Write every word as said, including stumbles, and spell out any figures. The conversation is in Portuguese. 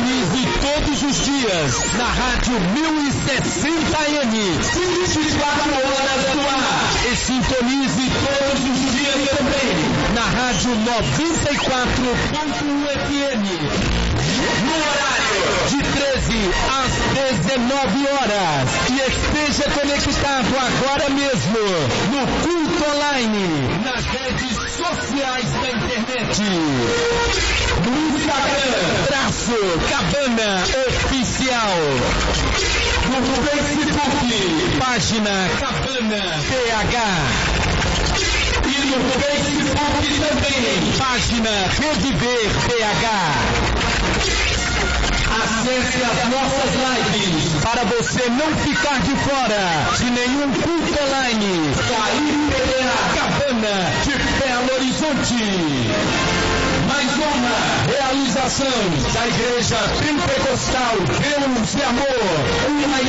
Sintonize todos os dias na Rádio mil e sessenta A M, vinte e quatro horas no ar. E sintonize todos os dias também na Rádio noventa e quatro ponto um F M, no horário de treze às dezenove horas. E esteja conectado agora mesmo no Culto Online, nas redes sociais da internet. No Instagram, traço Cabana Oficial. No Facebook, página Cabana P H. E no Facebook também, página Reviver P H. Acesse as nossas lives para você não ficar de fora de nenhum culto online. Da I P B A Cabana de Belo Horizonte. Mais uma realização da Igreja Pentecostal Deus e Amor. Uma